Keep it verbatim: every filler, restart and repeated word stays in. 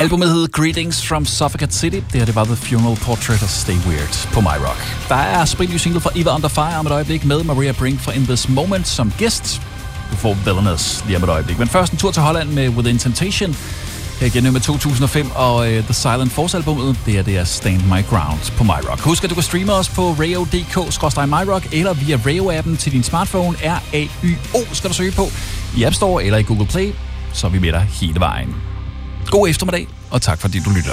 Albumet hed Greetings from Suffocate City. Det her, det var The Funeral Portrait of Stay Weird på My Rock. Der er spritny single fra Eva Under Fire om et øjeblik med Maria Brink fra In This Moment som gæst. Du får Villainous lige om et øjeblik. Men først en tur til Holland med Within Temptation. Her igen med to tusind og fem og uh, The Silent Force-albummet. Det er det er Stand My Ground på My Rock. Husk, at du kan streame os på radio punktum d k skråstreg my rock eller via Radio-appen til din smartphone. R A Y O skal du søge på i App Store eller i Google Play. Så er vi med dig hele vejen. God eftermiddag, og tak fordi du lytter.